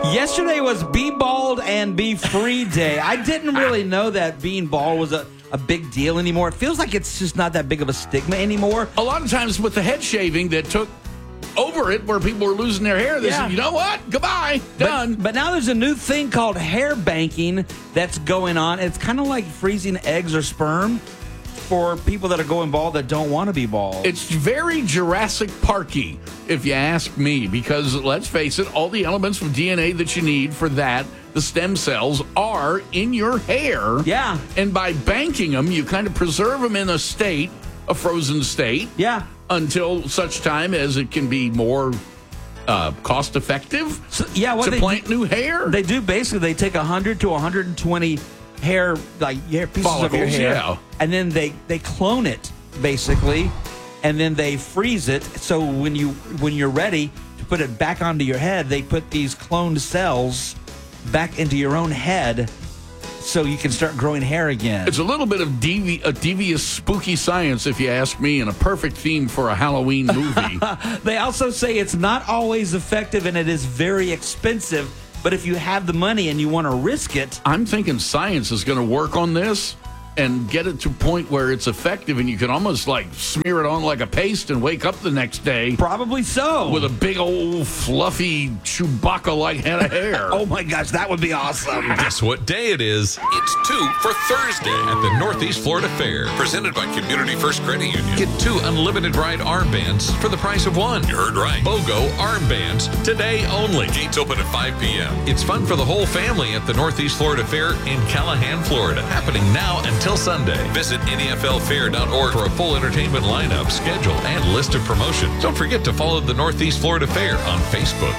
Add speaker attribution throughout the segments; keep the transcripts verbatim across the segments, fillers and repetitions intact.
Speaker 1: Yesterday was Be Bald and Be Free Day. I didn't really know that being bald was a, a big deal anymore. It feels like it's just not that big of a stigma anymore.
Speaker 2: A lot of times with the head shaving that took over it where people were losing their hair, they
Speaker 1: Yeah.
Speaker 2: said, you know what? Goodbye. Done.
Speaker 1: But, but now there's a new thing called hair banking that's going on. It's kind of like freezing eggs or sperm for people that are going bald that don't want to be bald.
Speaker 2: It's very Jurassic Parky, if you ask me, because let's face it, all the elements from D N A that you need for that, the stem cells, are in your hair.
Speaker 1: Yeah.
Speaker 2: And by banking them, you kind of preserve them in a state, a frozen state.
Speaker 1: Yeah.
Speaker 2: Until such time as it can be more uh, cost effective
Speaker 1: So, yeah, what
Speaker 2: to
Speaker 1: they
Speaker 2: plant
Speaker 1: do,
Speaker 2: new hair.
Speaker 1: They do basically, they take one hundred to one hundred twenty hair, like hair pieces
Speaker 2: Follicles,
Speaker 1: of your hair,
Speaker 2: yeah.
Speaker 1: and then they, they clone it, basically, and then they freeze it. So when, you, when you're ready to put it back onto your head, they put these cloned cells back into your own head so you can start growing hair again.
Speaker 2: It's a little bit of devi- a devious, spooky science, if you ask me, and a perfect theme for a Halloween movie.
Speaker 1: They also say it's not always effective and it is very expensive, but if you have the money and you want to risk it.
Speaker 2: I'm thinking science is going to work on this and get it to a point where it's effective and you can almost like smear it on like a paste and wake up the next day
Speaker 1: Probably so.
Speaker 2: with a big old fluffy Chewbacca-like head of hair.
Speaker 1: Oh my gosh, that would be awesome.
Speaker 3: Guess what day it is? It's two for Thursday at the Northeast Florida Fair, presented by Community First Credit Union. Get two unlimited ride armbands for the price of one. You heard right. BOGO armbands today only. Gates open at five p.m. It's fun for the whole family at the Northeast Florida Fair in Callahan, Florida, happening now until Sunday. Visit N E F L fair dot org for a full entertainment lineup, schedule, and list of promotions. Don't forget to follow the Northeast Florida Fair on Facebook.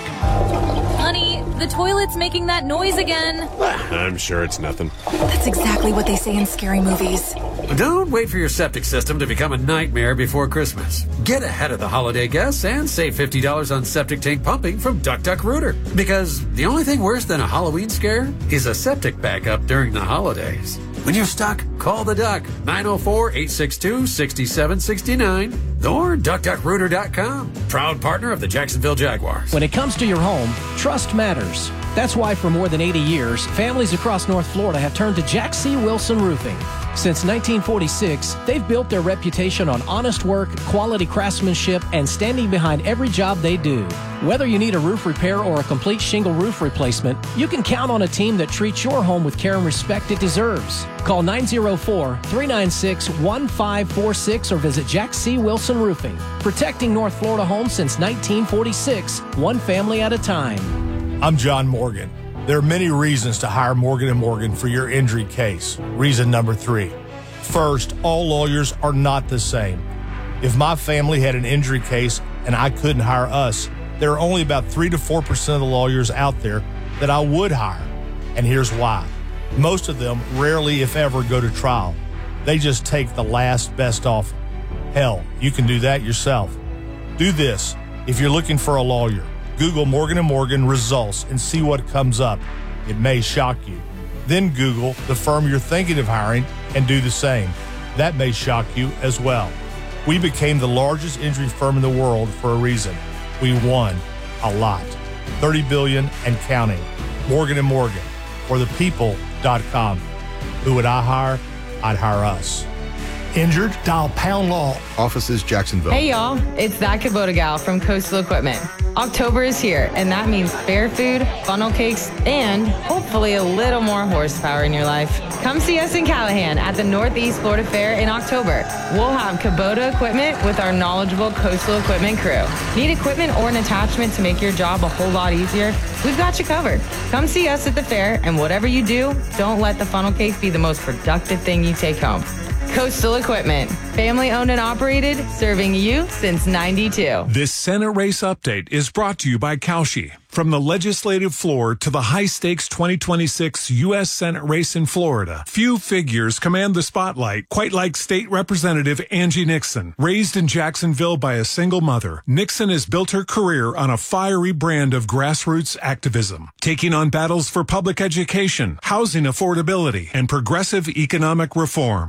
Speaker 4: Honey, the toilet's making that noise again.
Speaker 5: I'm sure it's nothing.
Speaker 4: That's exactly what they say in scary movies.
Speaker 6: Don't wait for your septic system to become a nightmare before Christmas. Get ahead of the holiday guests and save fifty dollars on septic tank pumping from Duck Duck Rooter. Because the only thing worse than a Halloween scare is a septic backup during the holidays. When you're stuck, call the Duck, nine oh four, eight six two, six seven six nine, or duck duck rooter dot com. Proud partner of the Jacksonville Jaguars.
Speaker 7: When it comes to your home, trust matters. That's why for more than eighty years, families across North Florida have turned to Jack C. Wilson Roofing. Since nineteen forty-six, they've built their reputation on honest work, quality craftsmanship, and standing behind every job they do. Whether you need a roof repair or a complete shingle roof replacement, you can count on a team that treats your home with care and respect it deserves. Call nine oh four, three nine six, one five four six or visit Jack C. Wilson Roofing. Protecting North Florida homes since nineteen forty-six, one family at a time.
Speaker 8: I'm John Morgan. There are many reasons to hire Morgan and Morgan for your injury case. Reason number three. First, all lawyers are not the same. If my family had an injury case and I couldn't hire us, there are only about three to four percent of the lawyers out there that I would hire. And here's why. Most of them rarely, if ever, go to trial. They just take the last best offer. Hell, you can do that yourself. Do this. If you're looking for a lawyer, Google Morgan and Morgan results and see what comes up. It may shock you. Then Google the firm you're thinking of hiring and do the same. That may shock you as well. We became the largest injury firm in the world for a reason. We won a lot. thirty billion dollars and counting. Morgan and Morgan, or the people dot com. Who would I hire? I'd hire us. Injured? Dial pound law.
Speaker 9: Offices Jacksonville.
Speaker 10: Hey y'all, it's that Kubota gal from Coastal Equipment. October is here, and that means fair food, funnel cakes, and hopefully a little more horsepower in your life. Come see us in Callahan at the Northeast Florida Fair in October. We'll have Kubota equipment with our knowledgeable Coastal Equipment crew. Need equipment or an attachment to make your job a whole lot easier? We've got you covered. Come see us at the fair, and whatever you do, don't let the funnel cake be the most productive thing you take home. Coastal Equipment, family owned and operated, serving you since ninety-two.
Speaker 11: This Senate race update is brought to you by Kalshi. From the legislative floor to the high-stakes twenty twenty-six U S Senate race in Florida, few figures command the spotlight quite like State Representative Angie Nixon. Raised in Jacksonville by a single mother, Nixon has built her career on a fiery brand of grassroots activism, taking on battles for public education, housing affordability, and progressive economic reform. Whether she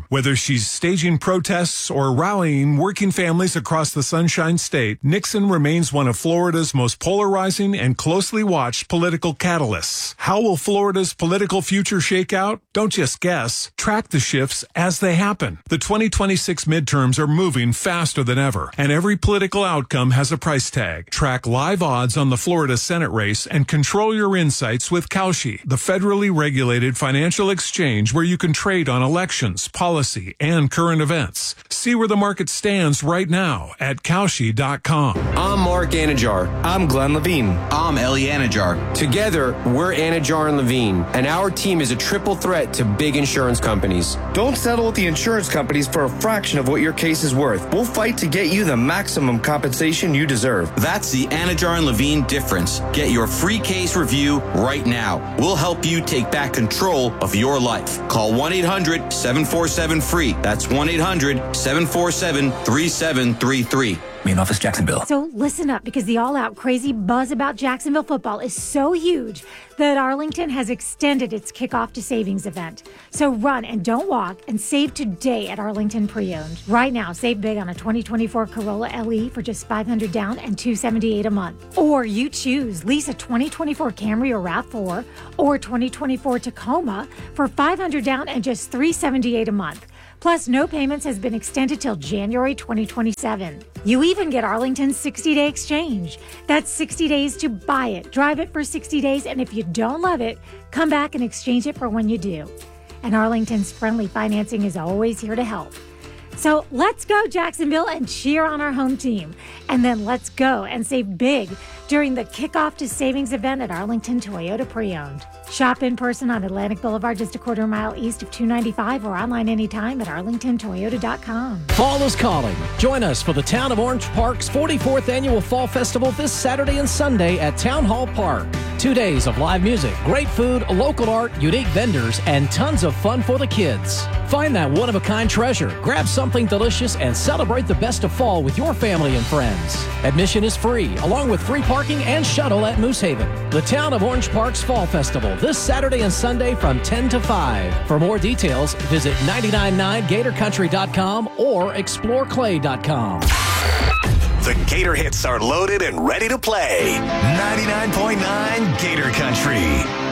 Speaker 11: she's staging protests or rallying working families across the Sunshine State, Nixon remains one of Florida's most polarizing and closely watched political catalysts. How will Florida's political future shake out? Don't just guess. Track the shifts as they happen. The twenty twenty-six midterms are moving faster than ever, and every political outcome has a price tag. Track live odds on the Florida Senate race and control your insights with Kalshi, the federally regulated financial exchange where you can trade on elections, policy, and current events. See where the market stands right now at Kalshi dot com.
Speaker 5: I'm Mark Anajar.
Speaker 9: I'm Glenn Levine.
Speaker 12: I'm Ellie Anajar.
Speaker 5: Together, we're Anajar and Levine, and our team is a triple threat to big insurance companies.
Speaker 9: Don't settle with the insurance companies for a fraction of what your case is worth. We'll fight to get you the maximum compensation you deserve.
Speaker 12: That's the Anajar and Levine difference. Get your free case review right now. We'll help you take back control of your life. Call one eight hundred seven four seven free. That's one eight hundred seven four seven three seven three three.
Speaker 13: Main office, Jacksonville.
Speaker 14: So listen up, because the all-out crazy buzz about Jacksonville football is so huge that Arlington has extended its kickoff to savings event. So run and don't walk and save today at Arlington Pre-Owned. Right now, save big on a twenty twenty-four Corolla L E for just five hundred dollars down and two hundred seventy-eight dollars a month. Or you choose lease a twenty twenty-four Camry or RAV four or twenty twenty-four Tacoma for five hundred dollars down and just three hundred seventy-eight dollars a month. Plus, no payments has been extended till January twenty twenty-seven. You even get Arlington's sixty-day exchange. That's sixty days to buy it, drive it for sixty days, and if you don't love it, come back and exchange it for when you do. And Arlington's friendly financing is always here to help. So let's go, Jacksonville, and cheer on our home team. And then let's go and save big during the Kickoff to Savings event at Arlington Toyota Pre-Owned. Shop in person on Atlantic Boulevard, just a quarter mile east of two ninety-five, or online anytime at arlington toyota dot com.
Speaker 7: Fall is calling. Join us for the Town of Orange Park's forty-fourth Annual Fall Festival this Saturday and Sunday at Town Hall Park. Two days of live music, great food, local art, unique vendors, and tons of fun for the kids. Find that one-of-a-kind treasure, grab something delicious, and celebrate the best of fall with your family and friends. Admission is free, along with free parking and shuttle at Moose Haven. The Town of Orange Park's Fall Festival this Saturday and Sunday from ten to five. For more details, visit nine nine nine gator country dot com or explore clay dot com.
Speaker 15: The Gator hits are loaded and ready to play. ninety-nine point nine Gator Country.